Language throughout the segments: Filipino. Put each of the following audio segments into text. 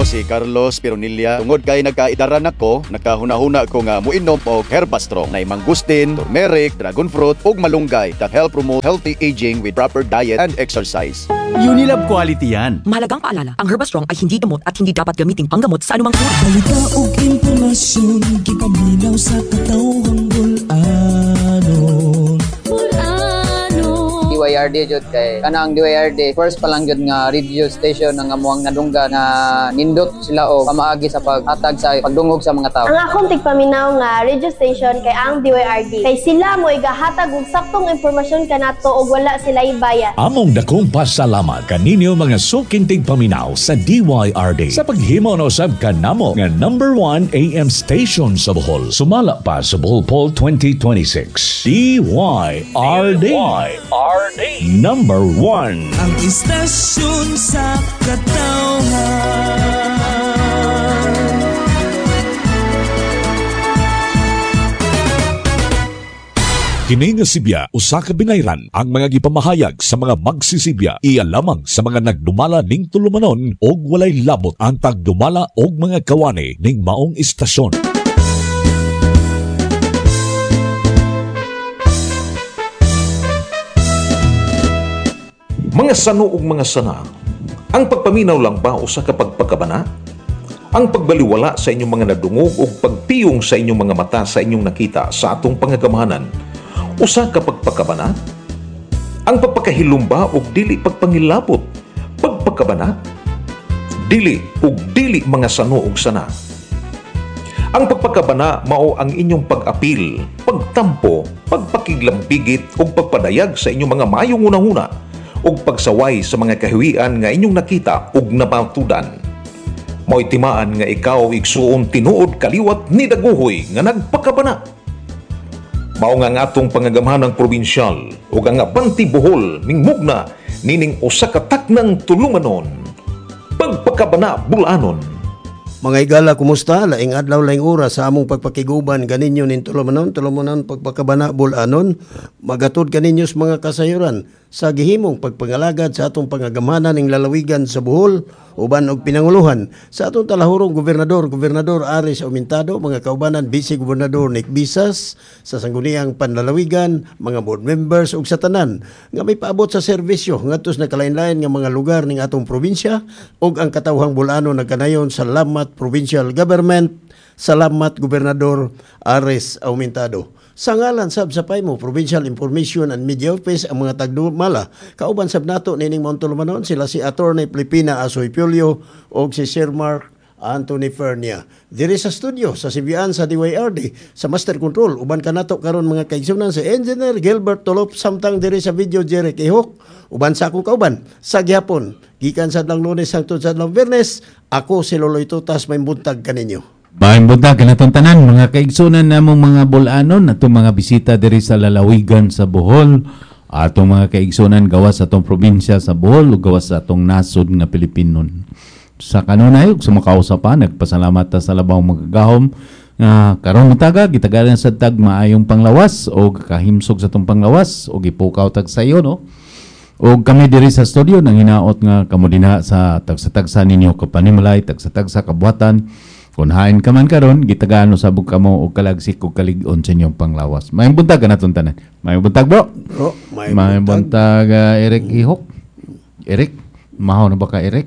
Ako si Carlos Pironilla. Tungod kay nagkaidaran ako, nakahuna-huna ko nga muinom og Herbastrong na mangustin, turmeric, dragon fruit ug malunggay that help promote healthy aging with proper diet and exercise. Unilab quality yan. Mahalagang paalala, ang Herbastrong ay hindi gamot at hindi dapat gamiting panggamot sa anumang uri. Balita o impormasyon, gipaminaw sa katawang bulanon. DYRD jud kay kanang DYRD first pa lang jud nga radio station nga amuang nadungga nga nindot sila o pamaagi sa paghatag sa pagdungog sa mga tao. Ang akong tigpaminaw nga radio station kay ang DYRD kay sila mo igahatag og saktong impormasyon kanato og wala sila ibayad. Among dakong pasalamat kaninyo mga suking tigpaminaw sa DYRD sa paghimo na usab kanamo nga number 1 AM station sa Bohol. Sumala pa sa Bohol Poll 2026. DYRD. Number 1. Ang istasyon sa katawhan. Kini nga Sibya, usa ka binayran ang mga gipamahayag sa mga magsisibya. Iya lamang sa mga nagdumala ning tulumanon og walay labot ang pagdumala og mga kawani ning maong istasyon. Mga sano ug mga sana, ang pagpaminaw lang ba usa ka pagpakabana? Ang pagbaliwala sa inyong mga nadungog ug pagpiyong sa inyong mga mata sa inyong nakita sa atong pangagamahanan, usa ka pagpakabana? Ang pagpakahilumba ug dili pagpangilabot, pagpakabana? Dili ug dili mga sano ug sana. Ang pagpakabana mao ang inyong pag-apil, pagtampo, pagpakiglambigit ug pagpadayag sa inyong mga mayong unahuna ug pagsaway sa mga kahiwian nga inyong nakita ug napatudan. Mao'y timaan nga ikaw igsuon tinuod kaliwat ni daguhoy nga nagpakabana. Mao nga ang atong pangagamahanang probinsyal ug ang Abanti Bohol mingmugna nining usa ka taknang tulumanon. Pagpakabana Bulanon. Mga igala, kumusta? Laing adlaw, laing oras sa among pagpakiguban ganinyo nin tulumanon pagpakabana Bulanon. Magatod kaninyo sa mga kasayuran sa gihimong pagpangalagad sa atong pangagamanan ning lalawigan sa Bohol, uban og pinanguluhan sa atong talahurong Gobernador Aris Aumentado, mga kaubanan Vice Gobernador Nick Bisas, sa sangguniang panlalawigan, mga board members ug sa tanan nga may paabot sa serbisyo ngadto sa nakalain-lain nga mga lugar ning atong probinsya ug ang katawhang Bulanon nagkanayon. Salamat Provincial Government, salamat Gobernador Aris Aumentado. Sa ngalan sab sa PAIMO, Provincial Information and Media Office, ang mga tagdumala, kauban sab nato nining Mount Tulumanon, sila si Attorney Filipina Asoy Piolio o si Sir Mark Anthony Fernia. Diri sa studio, sa Sibian sa DYRD, sa Master Control, uban ka nato karon mga kaigsunan, si Engineer Gilbert Tolop, samtang diri sa video Jerry Ihok, uban sa akong kauban, sa gihapon, gikan sa dlang Lunes hangtod sa dlang Biyernes, ako si Loloy Tutas, may buntag kaninyo. Maayong buntag kanatong tanan mga kaigsunan namong mga Bulanon atong mga bisita diri sa lalawigan sa Bohol, atong mga kaigsunan gawas sa atong probinsya sa Bohol ug gawas sa atong nasod nga Pilipinon. Sa kanunay ug sumakausa pa nagpasalamat ta sa labaw magagahom nga karon mutaga gitagalan sa tag maayong panglawas o kahimsog sa atong panglawas o gipukaw tag sayo no. O kami diri sa studio nang hinaot nga kamo dinha sa tagsa-tagsa ninyo kapanimalay tagsa-tagsa kabuhatan. Kung hain ka man karon, gitagaan usabog ka mo o kalagsik o kalig-on sa inyong panglawas. Mayong buntag ka na tuntanan. Mayong buntag, bro. Mayong buntag, Eric Ihok. Eric, mahaw na ba ka, Eric?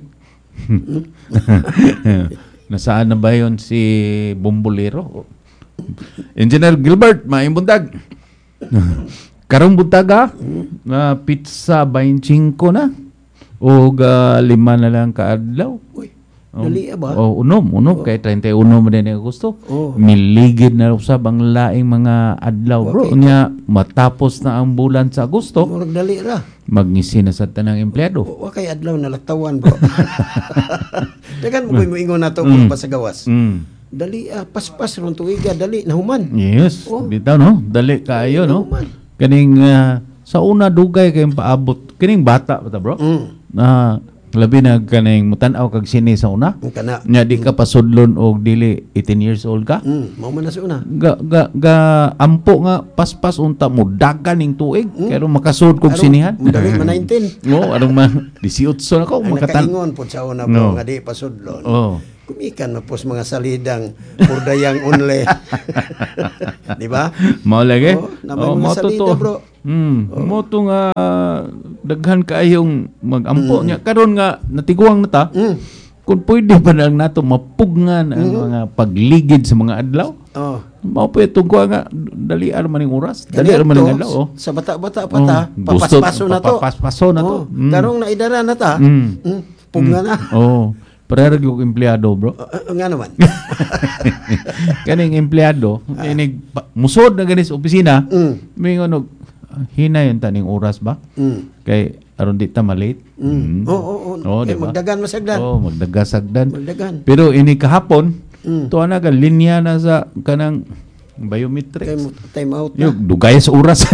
Nasaan na ba yun si Bombolero? Engineer Gilbert, mayong buntag. Karong buntag pizza 25 na. O 5 na lang kaadlaw. Uy. Dali ba? Unom kay 31 mo din Agosto. Miligid na usab ang laing mga adlaw, bro. Nya matapos na ang bulan sa Agosto. Murag dali ra. Magngisi na sa tanang empleyado. Wa kay adlaw na laktawan, bro. Dagan mo ingon nato kung pa sa gawas. Dali paspas ron tuiga, dali nahuman. Yes. Bitaw no, dali kaayo no. Kaning sa una dugay kay paabot kining bata bata, bro. Labi na kanang mutanaw kag sini sa una. Kana. Nya di ka pasudlon og dili 18 years old ka. Mao man na sa una. Ga ampo nga paspas unta mo dagan ning tuig kaya makasud kog sinihan. Dali man 19. No, arong man 18 na ko makatan. Nakaingon pod sa una No. nga di pasudlon. Oh. Kumikan na po sa mga salidang purdayang unle. Di ba? Mao lagi. Namay mga salida, bro. Mo to nga daghan kaayong magampo niya karon nga natiguang na ta. Kung pwede pa lang nato mapugngan ang mga pagligid sa mga adlaw. Mao pa itong kuha nga dali man ning oras. Dali man ning adlaw. Sa bata-bata pa ta, papaspaso na to. Papaspaso na to. Karong naidara na ta. Pugna na. Para yung empleyado, bro. Nga naman. Kaning empleyado, musod na ganis opisina, may ano, hinay yung taning oras ba? Kay aron di ta malate. Diba? Magdagan masagdan. Magdagasagdan. Magdagan. Pero ini kahapon, to ana ka linya na sa kanang biometrics. Time out na. Yung dugayas oras.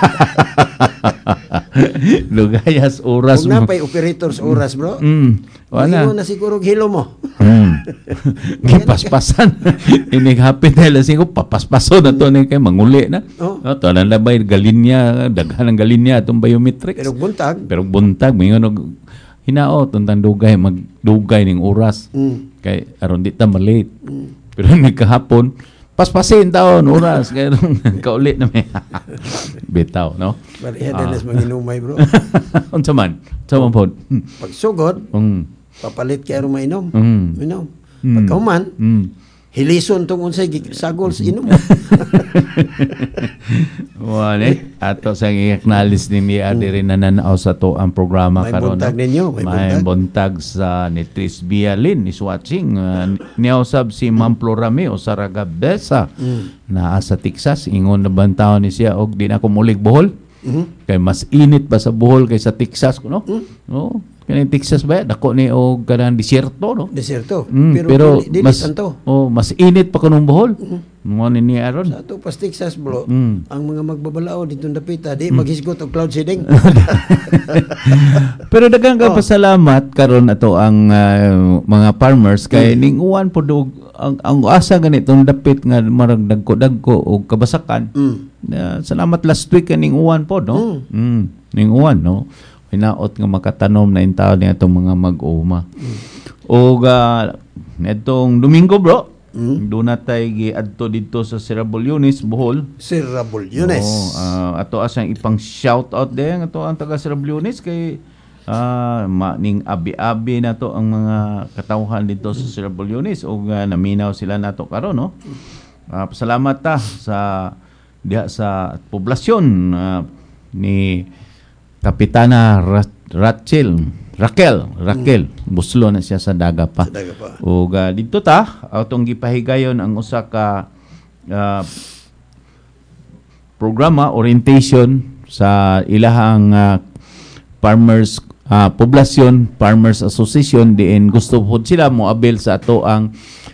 Dugayas oras. Kung napay operators oras, bro. Wala. Mayroon na siguro hilo mo. Gipaspasan. Inig-hapit na ilang ko, papaspaso na to ni kay manguli na. To na labay, galinya, daghan ng galinya, itong biometrics. Pero buntag, may hinaot, tuntang magdugay ng oras. Kay aron di ta malate. Pero may kahapon, paspasin taon, oras. Kaya kaulit na may bitaw, no? Balihan na manginumay, bro. Unsa man? Unsa man po? Pagsugod, papalit kay aron mainom. Minom. Mm. Pagkahuman, hilison tong unsay sagol sa inom. Wala ato sa i-acknowledge ni Mia diri nananaw sa to ang programa May karon. buntag ninyo, may buntag sa ni Tris Bialin is watching. Niyausab si Ma'am Florame o Saraga Besa naa sa Texas. Ingon na bantaw ni siya og di na ko mulig Bohol. Kay mas init pa sa Bohol kaysa Texas no? No. Kani Texas ba dako ni og kanang desierto no? Desierto. Pero dili mas tanto. mas init pa kanong Bohol. Mo ni aron. Sa ato pas Texas, bro, ang mga magbabalao dito dapita di maghisgot og cloud seeding. Pero daghang ka pasalamat karon ato ang mga farmers kay ning uwan pod ang asa ganitong dapit nga marag dagko-dagko og kabasakan. Salamat last week kaning uwan pod no. Ning uwan no. Hinaot nga makatanom na in taon ni atong mga mag-uma. Og netong Domingo bro, doon natay giadto dito sa Sirabulyones, Bohol. Sirabulyones. Ato asang ipang shout out din ato ang taga Sirabulyones kay ning abi-abi na to ang mga katawhan dito sa Sirabulyones og naminaw sila nato karon no. Pasalamat ta sa diha sa poblasyon ni Kapitana Raquel buslo na siya sa daga pa. Ug dito ta atong gipahigayon ang usa ka programa orientation sa ilahang farmers poblasyon farmers association diin gusto pod sila moabel sa ato ang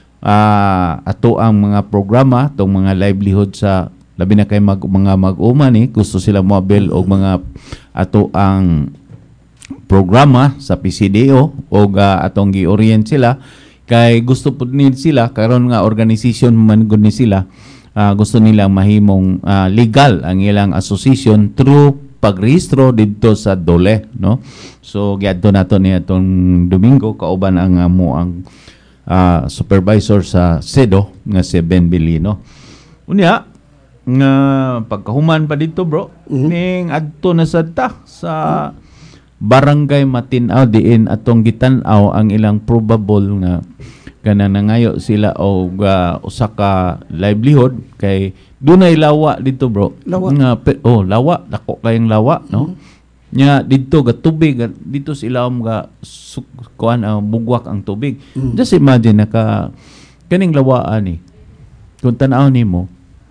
mga programa tong mga livelihood sa labi na kay mga mag-uma ni gusto sila moabel og mga ato ang programa sa PCDO o atong gi-orient sila kay gusto pud ni sila karon nga organization man gud ni sila gusto nilang mahimong legal ang ilang association through pagrehistro didto sa DOLE no. So giadto nato ni atong Domingo kauban ang ang supervisor sa SEDO nga si Ben Bilino. Unya nga pagkahuman pa dito bro ning adto na sad ta sa Barangay Matinaw diin atong gitan-aw ang ilang probable nga kana nangayo sila og usa ka livelihood kay dunay lawa dito bro nga lawa dako kayong lawa no nya dito ga tubig dito sa ilawom ga kuan bugwak ang tubig just imagine naka kaning lawaan ni kung tan-aw nimo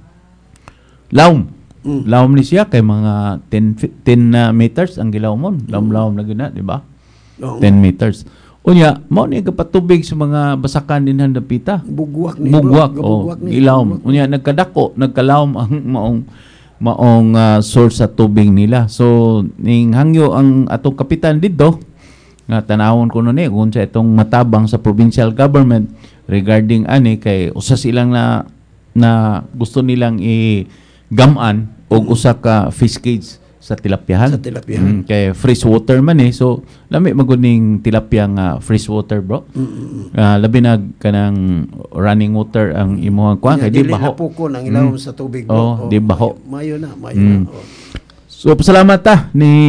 lawom ni siya kay mga 10 meters ang gilawmon. Lawom na gina, di ba? 10 meters. Unya, mao ni kapatubig sa mga basakan din handapita. Bugwak ni. Gilawom. Unya nagkadako, nagkalawom ang maong source sa tubig nila. So ning hangyo ang atong kapitan dito nga tanawon ko nun kung sa itong matabang sa provincial government regarding ani kay usa silang na gusto nilang i-gaman og usa ka fish cage sa tilapyahan. Sa tilapyahan. Kay fresh water man so lami maguning tilapia nga fresh water bro. Labi na kanang running water ang imong kuan kay di baho. Dili po nang ilawom sa tubig bro. Di baho. Mayo na. So pasalamat ta ni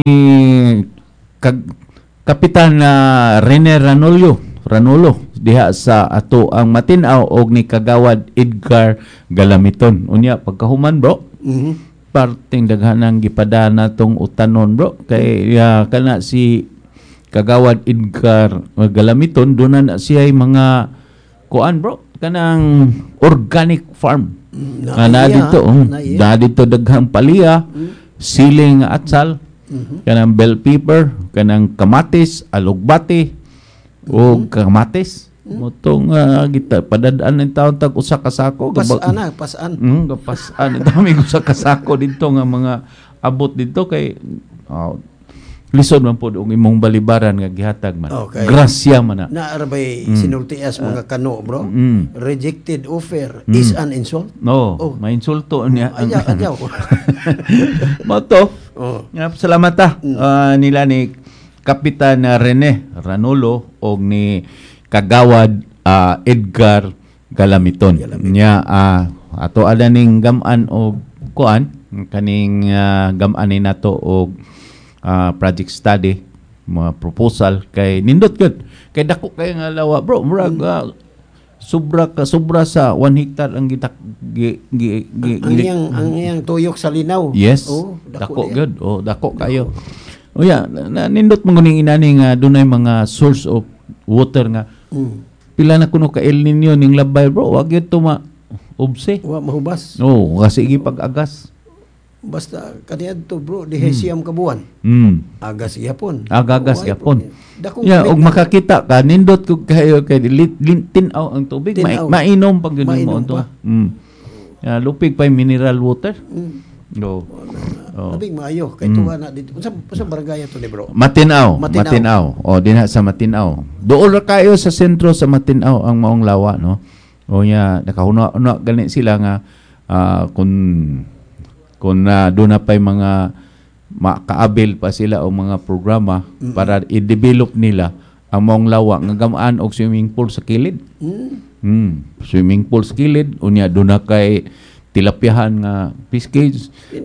Kapitan Rene Ranolo diha sa ato ang matinaw og ni Kagawad Edgar Galamiton. Unya pagkahuman bro. Parting daghanang gipadana tong utanon bro kay kana si Kagawad Edgar Galamiton doon na siya ay mga kuan bro kanang organic farm. Na dito daghang palya, siling atsal, kanang bell pepper, kanang kamatis, alugbati, o kamatis. Motong kita padadaan ng taon tag usa ka sako. Pasan. Pasan. Dami usa ka sako dito nga mga abot dito kay lisod man po ang imong balibaran nga gihatag man. Okay. Grasya man na. Naarabay sinultias mga kano bro. Rejected offer is an insult? No, may insulto niya. Ayaw. Moto. Salamat ta nila ni Kapitan Rene Ranolo o ni Kagawad Edgar Galamiton. Nya ato ada ning gaman og kuan kaning gaman ni nato og project study mga proposal kay nindot gud kay dako kay nga lawa bro murag sobra sa 1 hectare ang ang iyang tuyok sa linaw. Yes. Dako gud. Dako kayo. Nindot mo nguning inani nga dunay mga source of water nga pila na kuno ka El Nino ning labay bro wag gyud to obse. Wa mahubas. Kasi sige pag-agas. Basta kaniyadto bro dihay siyam ka buwan. Agas gyapon. Agagas gyapon. Og makakita ka nindot kog kayo kay tinaw ang tubig mainom pag gyud mo unto. Lupig pa mineral water. Labing maayo kay tuwa na dito. Unsa barangay to ni bro? Matinaw. Dinha sa Matinaw. Dool ra kayo sa sentro sa Matinaw ang maong lawa no. Nakahuna gani sila nga kung doon na pa'y mga makaabil pa sila o mga programa para i-develop nila ang maong lawa nga gamaan og swimming pool sa kilid. Swimming pool sa kilid unya doon na kay tilapyahan nga fish cage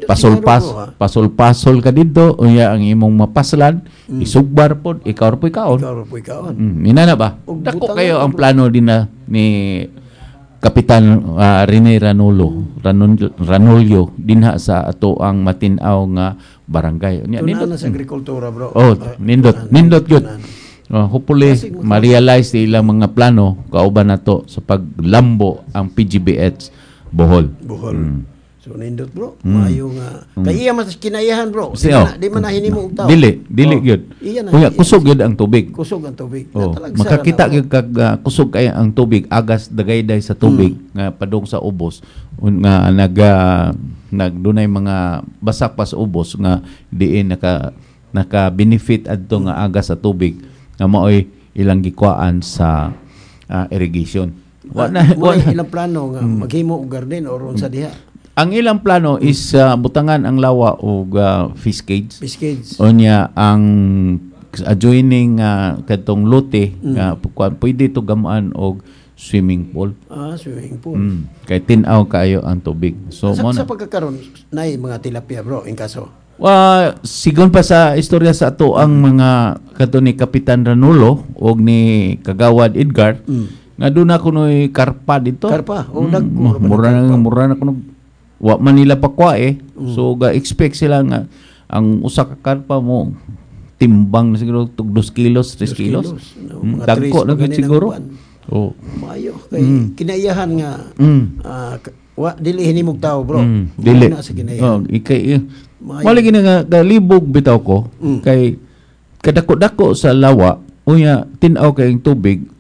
pasol ka dito unya ang imong mapaslan isugbar pod ikaw ra po'y kaon. Inana ba? Dako kayo ang plano din na ni Kapitan Rene Ranolyo dinha sa ato ang matinaw nga barangay. Nindot sa agrikultura bro. Nindot yun. Hopefully ma-realize ilang mga plano kauban nato sa paglambo ang PGBH Bohol. So nindot bro, maayo nga. Kay iya mas kinayahan bro. Di man hinimo og tawo. Dili gyud. Kusog gyud ang tubig. Makakita gyud kag kusog kay ang tubig, agas dagayday sa tubig nga padung sa ubos nga nagdunay mga basak pa sa ubos nga diin naka benefit adto nga agas sa tubig nga maoy ilang gikwaan sa irrigation. Wala ilang plano nga maghimo og garden or unsa diha. Ang ilang plano is butangan ang lawa og fish cage. Onya ang adjoining kadtong lote pwede to gamaan og swimming pool. Swimming pool. Kay tinaw kayo ang tubig. So sa pagkakaroon nay mga tilapia bro in kaso. Sigon pa sa istorya sa ato ang mga kadto ni Kapitan Ranolo og ni Kagawad Edgar nga doon na kunoy karpa dito. Mura na kuno wa man nila pakwa so ga-expect sila nga ang usa ka karpa mo timbang na siguro 2 kilos, 3 kilos. Dagko na gid siguro. Maayo kay kinaiyahan nga dili hinimog tao bro. Dili na sa kinaiyahan. Mali gina nga galibog bitaw ko kay kadako-dako sa lawa unya tinaw kay ang tubig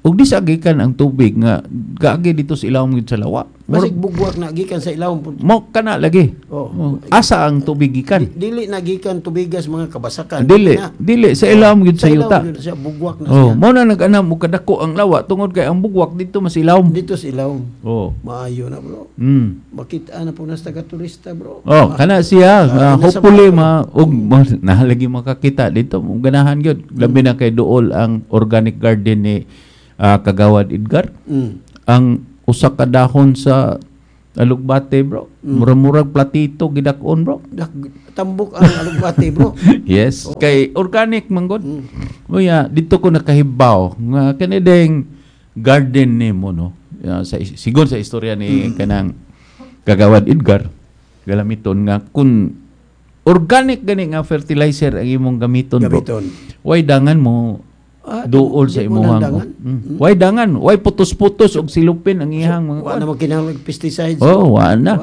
ug di sa gikan ang tubig nga gaagi dito sa ilawom gid sa lawa. Basig bugwak na gikan sa ilawom. Mo kana lagi. Oh. Asa ang tubig gikan? Dili na gikan tubigas mga kabasakan. Dili sa ilawom gid sa yuta. Siya bugwak na siya. Mo na nag-anam og kadako ang lawa tungod kay ang bugwak dito mas ilawom. Dito sa ilawom. Maayo na bro. Makita na po na sa turista bro. Kana siya hopefully nahalagi makakita dito mo ganahan gyud. Labi na kay duol ang organic garden ni Kagawad Edgar. Ang usa ka dahon sa alugbate bro. Murag-murag platito gidakon bro. Tambok ang alugbate bro. Yes. Kay organic man gud. Uya dito ko nakahibaw nga kanideng garden nimo no. Siguro sa istorya ni kanang Kagawad Edgar galamiton nga kun organic gani nga fertilizer ang imong gamiton bro. Way dangan mo duol sa imuhang. Way dangan, way putos-putos og silupin ang ihang mga. Wa na magkinahanglan pesticides. Wa na.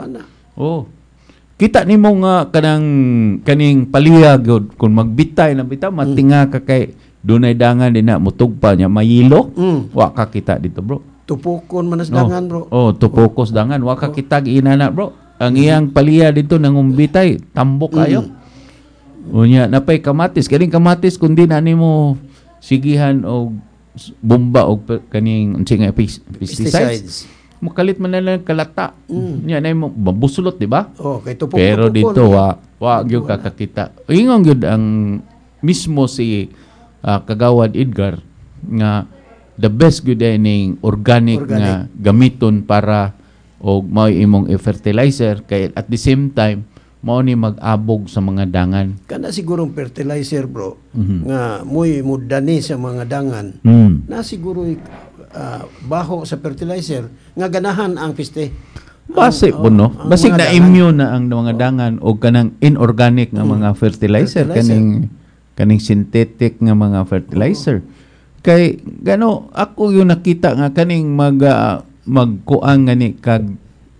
Kita nimo nga kaning paliya gyud kun magbitay na bitaw matinga ka kay dunay dangan dinha mutugpa nya mayilo. Wa ka kita dito bro. Tupokon manas dangan bro. Tupokos dangan wa ka kita giinana bro. Ang iyang paliya dito nangumbitay tambok kayo. Unya napay kamatis kaning kamatis kundi na nimo sigihan o bomba o kaning unsay nga pesticides. Mukalit man na lang kalata. Nya na mo babusulot di ba? Kay tupok. Pero dito wa gyud kakakita. Ingon gyud ang mismo si Kagawad Edgar nga the best gyud ning organic nga gamiton para og mao imong fertilizer kay at the same time mao ni mag-abog sa mga dangan. Kana sigurong fertilizer bro nga muy mudani sa mga dangan. Na siguro baho sa fertilizer nga ganahan ang piste. Base po no. Basig na immune na ang mga dangan og kanang inorganic nga mga fertilizer. kaning synthetic nga mga fertilizer. Kay gano ako yung nakita nga kaning magkuang gani kag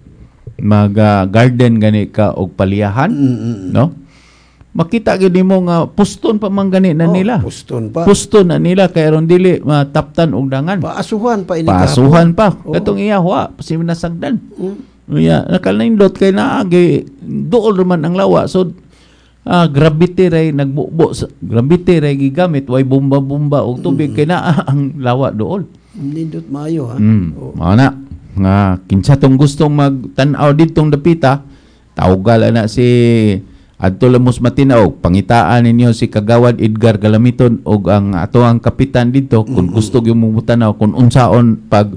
garden gani ka og paliyahan, no? Makita gyud nimo nga puston pa man gani na nila. Puston na nila kay ron dili mataptan og dangan. Paasuhan pa ini. Paasuhan pa. Katong iya wa pasim nasagdan. Iya, nakalindot kay naagi duol man ang lawa. So gravity ray nagbubo, gravity ray gigamit way bomba-bomba og tubig kay naa ang lawa duol. Nindot maayo ha. Mao na nga kinsa tong gustong magtan-aw ditong dapita, tawgal na si adto lamos matinaw, pangitaan ninyo si Kagawad Edgar Galamiton og ang ato ang kapitan dito kung gusto gyud mo mutanaw kung unsaon pag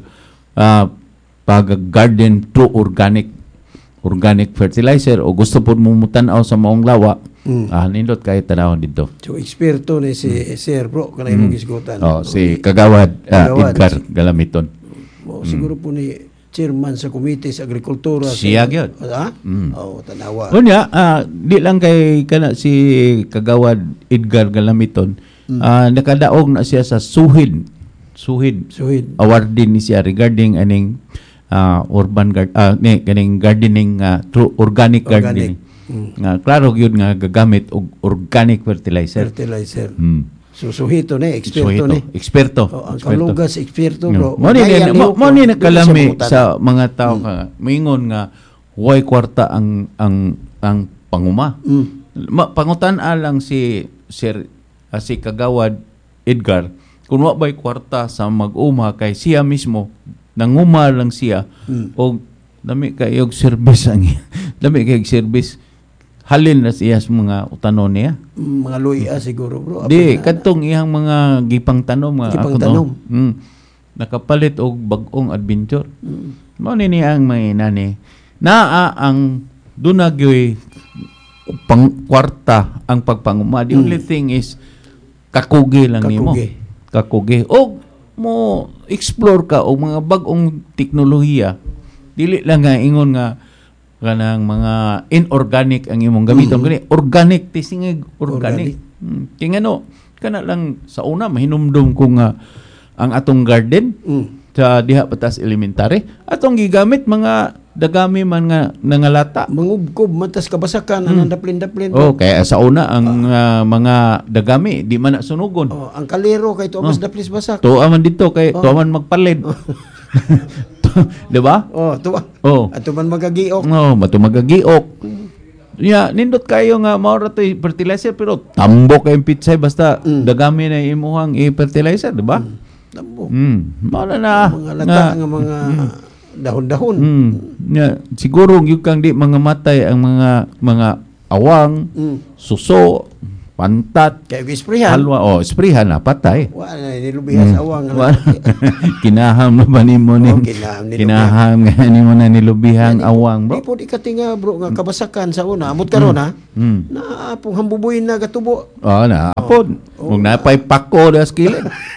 garden through organic fertilizer o gusto po mo mutanaw sa maong lawa, nindot kay tanawon dito. So eksperto ni si Sir Bro kanay mong isgutan. Si Kagawad Edgar Galamiton. Siguro po ni chairman sa Komite sa Agrikultura. Siya gyud. Tanawa. Unya, di lang kay kana si Kagawad Edgar Galamiton, nakadaog na siya sa Suhid award din ni siya regarding aning urban kaning gardening through organic gardening. Klaro gyud nga gagamit og organic fertilizer. So suhito ni, eksperto ni. Eksperto. Ang kalugas eksperto bro. Mo ni nakalami sa mga tao nga moingon nga way kwarta ang panguma. Pangutan-a lang si Sir si Kagawad Edgar kung wa bay kwarta sa mag-uma kay siya mismo nanguma lang siya og dami kayog service ang dami kayog service halin na siya sa mga utanon niya. Mga luya siguro bro. Di, katong ihang mga gipang tanom. Nakapalit og bag-ong adventure. Mao ni ang may nani. Naa ang dunagyoy pang kwarta ang pagpanguma. The only thing is kakugi lang nimo. Kakugi. Og mo explore ka og mga bag-ong teknolohiya. Dili lang nga ingon nga kanang mga inorganic ang imong gamiton kani organic tisingig organic. Kingano kana lang sa una mahinumdum ko nga ang atong garden sa diha patas elementary atong gigamit mga dagami man nga nangalata. Mangubkob matas kabasakan anang daplin-daplin. Oh, kaya sa una ang mga dagami di man na sunugon. Oh, ang kalero kay tuwas daplis basak. Tuwa man dito kay tuwa man magpalid. Di ba? Oh, tuwa. Oh. Ato man magagiok. No, magagiok. Nindot kayo nga maura to fertilizer pero tambok kay pitsay basta dagami na imuhang i-fertilizer, di ba? Tambok. Mala na Mga lata nga mga dahon-dahon. Siguro yung kang di mga matay ang mga awang, suso, pantat, Kaya isprihan. halwa, isprihan na patay. Wala nilubihan sa awang. Kinaham na ba nimo ni? Kinaham nga nimo na nilubihang awang, bro. Di po di katinga bro nga kabasakan sa una. Amot karon ha. Na pong hambubuin na gatubo. Na apod. Kung napay pako das kilid.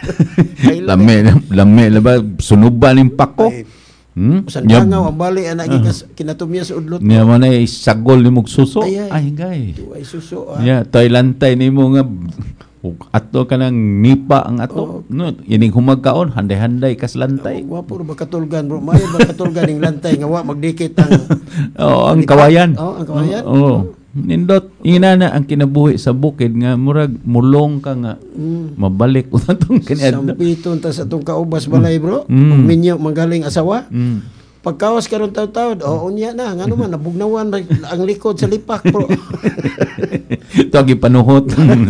Lami ba sunuban ning pako. Usan langaw ang bali anak kinatumya sa udlot. Niya man ay sagol ni mog suso. Ay, gay. Ay suso. Toy lantay nimo nga ato ka ng nipa ang ato. No, ining humagkaon handay-handay kas lantay. Wa puro bakatulgan bro. Mayo bakatulgan ning lantay nga wa magdikit ang ang kawayan. ang kawayan. Nindot inana ang kinabuhi sa bukid nga murag mulong ka nga mabalik utong kaniadto. Sampiton ta sa atong kaubas balay bro. Minyo manggaling asawa. Pagkawas karon taw-taw, unya na ngano man nabugnawan ang likod sa lipak bro. Togi panuhot.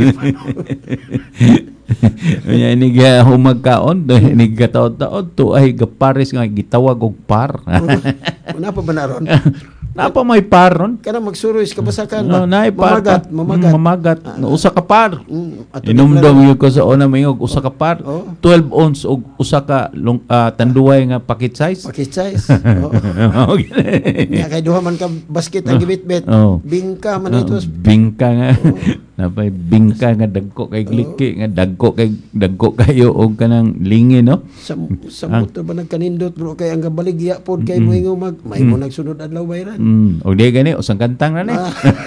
Unya ini ga humagkaon, ini ga taon-taon to ay gapares nga gitawag og par. Una pa ba naron? Napa may par ron? Kana magsuroy sa kabasakan ba? Mamagat. Usa ka par. Inumdom yun ko sa una mayog usa ka par. 12 ounce og usa ka tanduay nga packet size. Packet size. Kay duha man ka basket ang gibit-bit. Bingka man ito. Bingka nga. Napay bingka nga dagko kay gliki nga dagko kayo og kanang lingi no. Sa motor ba nagkanindot bro kay ang gabaligya pod kay moingo may mo nagsunod adlaw bayran. O di gani usang kantang na ni.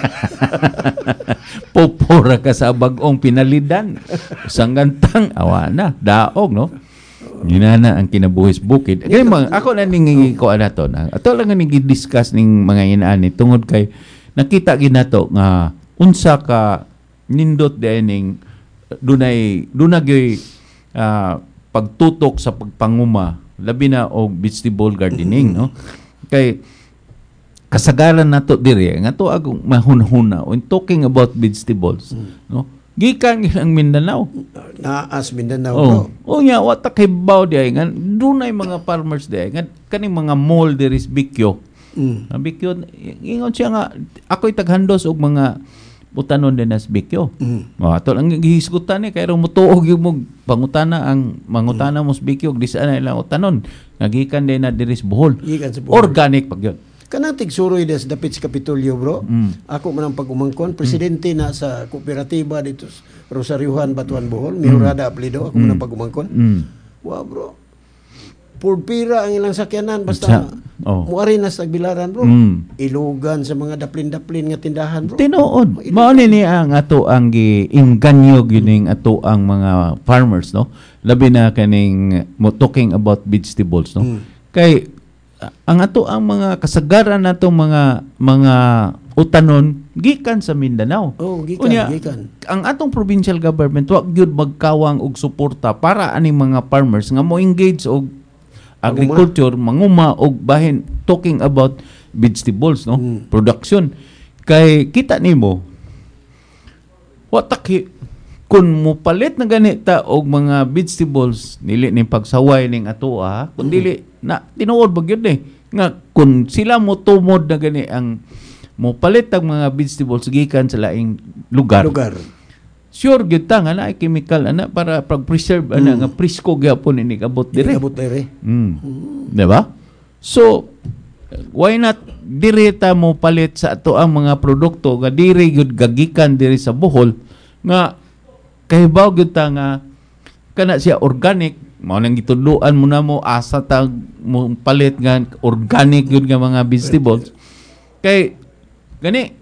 Popora ka sa bag-ong pinalidan. Usang kantang awa na daog no. Ginana ang kinabuhis bukid. Kay ako na ningi ko anato na. Ato lang ning gi-discuss ning mga inaani tungod kay nakita ginato nga unsa ka nindot dining dunay pagtutok sa pagpanguma labi na og vegetable gardening no kay kasagaran nato diri nga to agong mahunhuna when talking about vegetables no gikan ang Mindanao naas Mindanao nya wa ta kibaw diay nga dunay mga farmers diay nga kaning mga mall diri sa Bicyo Bicyo ingon siya nga ako'y taghandos og mga utanon din as Bicyo. Ato lang gihisgutan ni kay mutuog yung mo pangutana ang mangutana mo sa Bicyo di sana ilang utanon. Nagikan din na diri sa Bohol. Organic pag yun. Kanang tigsuroy des dapit sa Kapitolyo bro. Ako man ang pag-umangkon presidente na sa kooperatiba dito sa Rosariohan, Batuan, Bohol. Mihurada apelido ako man ang pag-umangkon. Wow bro. Purpira ang ilang sakyanan basta muari na sa Bilaran bro. Ilugan sa mga daplin-daplin nga tindahan bro. Tinuod. Mao ni ang ato ang giinganyo gining ato ang mga farmers no. Labi na kaning talking about vegetables no. Kay ang ato ang mga kasagaran nato mga utanon gikan sa Mindanao. Gikan. Ang atong provincial government wa gyud magkawang og suporta para aning mga farmers nga mo engage og agriculture, manguma og bahin talking about vegetables no production kay kita nimo wataki kun mo palit na ganita og mga vegetables dili ni pagsaway ning atoa kun dili na tinuod ba gyud nga kun sila mo tumod na gani ang mo palit ang mga vegetables gikan sa laing lugar. Sure gyud ta nga na chemical ana para pag-preserve ana nga presko gyapon ini abot dire. Di ba? So why not diri ta mo palit sa ato ang mga produkto nga diri gyud gagikan diri sa Bohol nga kahibaw gyud ta nga kana siya organic mao nang gitudloan mo na mo asa ta mo palit nga organic gyud nga mga vegetables kay gani